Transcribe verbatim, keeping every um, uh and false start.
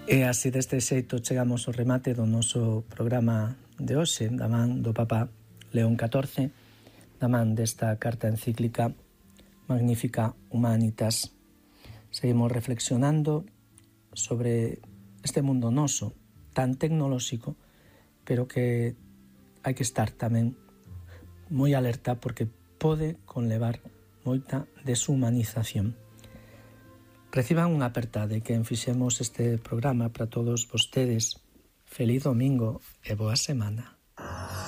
E así deste xeito chegamos ao remate do noso programa de hoxe, da man do Papa León catorce, da man desta carta encíclica Magnificat Humanitas. Seguimos reflexionando sobre este mundo noso, tan tecnolóxico, pero que hai que estar tamén moi alerta porque pode conlevar moita deshumanización. Reciban unha apertade que fixemos este programa para todos vostedes. Feliz domingo e boa semana.